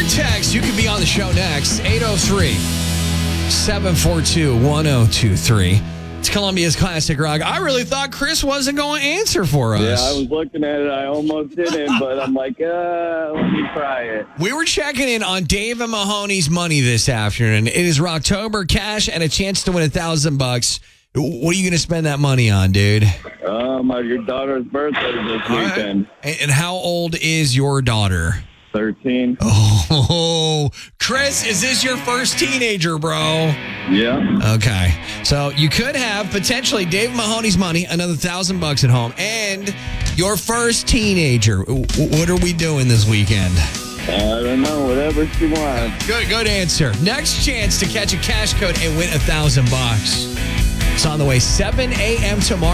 text. You can be on the show next. 803-742-1023. It's Columbia's Classic Rock. I really thought Chris wasn't going to answer for us. Yeah, I was looking at it. I almost didn't, but I'm like, let me try it. We were checking in on Dave and Mahoney's money this afternoon. It is Rocktober, cash, and a chance to win $1,000. What are you going to spend that money on, dude? Your daughter's birthday this weekend. And how old is your daughter? 13. Oh, Chris, is this your first teenager, bro? Yeah. Okay. So you could have potentially Dave Mahoney's money, another $1,000 at home, and your first teenager. What are we doing this weekend? I don't know. Whatever she wants. Good answer. Next chance to catch a cash code and win $1,000. It's on the way, 7 a.m. tomorrow.